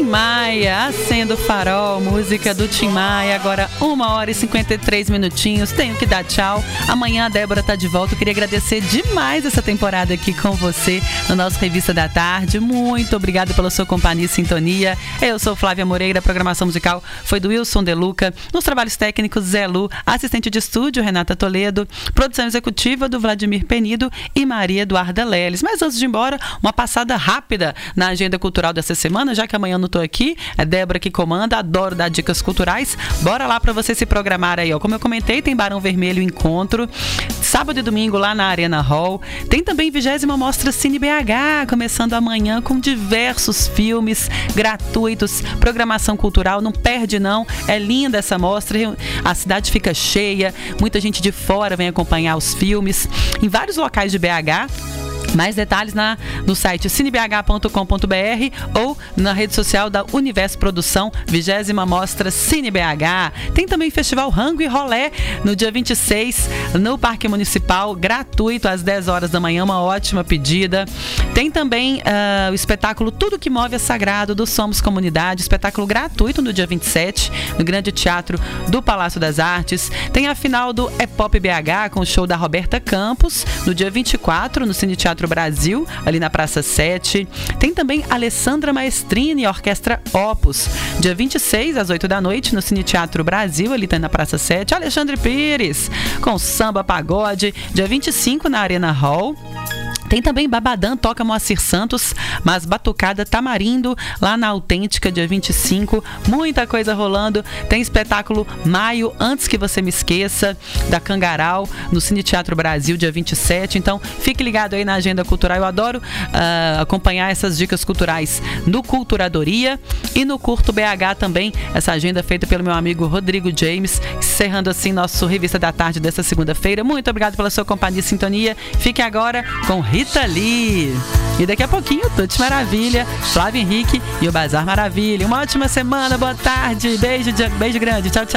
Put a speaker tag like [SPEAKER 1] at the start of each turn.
[SPEAKER 1] Maia, Acenda o Farol, música do Tim Maia. Agora 1h53. Tenho que dar tchau. Amanhã a Débora tá de volta. Eu queria agradecer demais essa temporada aqui com você no nosso Revista da Tarde. Muito obrigada pela sua companhia e sintonia. Eu sou Flávia Moreira, a programação musical foi do Wilson De Luca. Nos trabalhos técnicos, Zé Lu, assistente de estúdio, Renata Toledo, produção executiva do Vladimir Penido e Maria Eduarda Leles. Mas antes de ir embora, uma passada rápida na agenda cultural dessa semana, já que amanhã eu não tô aqui, é Débora que comanda, adoro dar dicas culturais. Bora lá para você se programar aí, ó. Como eu comentei, tem Barão Vermelho Encontro, sábado e domingo lá na Arena Hall. Tem também 20ª Mostra Cine BH, começando amanhã com diversos filmes gratuitos, programação cultural, não perde não, é linda essa mostra, a cidade fica cheia, muita gente de fora vem acompanhar os filmes, em vários locais de BH. Mais detalhes no site cinebh.com.br ou na rede social da Universo Produção, 20ª Mostra Cine BH. Tem também Festival Rango e Rolé no dia 26 no Parque Municipal, gratuito às 10 horas da manhã, uma ótima pedida. Tem também o espetáculo Tudo que Move é Sagrado do Somos Comunidade, espetáculo gratuito no dia 27 no Grande Teatro do Palácio das Artes. Tem a final do Epop BH com o show da Roberta Campos no dia 24 no Cine Teatro Brasil, ali na Praça 7. Tem também Alessandra Maestrini e Orquestra Opus, dia 26 às 8 da noite no Cine Teatro Brasil, ali na Praça 7. Alexandre Pires com samba pagode, dia 25 na Arena Hall. Tem também Babadã, toca Moacir Santos, mas Batucada Tamarindo, lá na Autêntica, dia 25. Muita coisa rolando. Tem espetáculo Maio, Antes que Você Me Esqueça, da Cangaral, no Cine Teatro Brasil, dia 27. Então, fique ligado aí na agenda cultural. Eu adoro acompanhar essas dicas culturais no Culturadoria e no Curto BH também. Essa agenda feita pelo meu amigo Rodrigo James, encerrando assim nosso Revista da Tarde dessa segunda-feira. Muito obrigado pela sua companhia e sintonia. Fique agora com Rita Lee. E daqui a pouquinho, Tuts Maravilha, Flávio Henrique e o Bazar Maravilha. Uma ótima semana, boa tarde, beijo grande, tchau, tchau.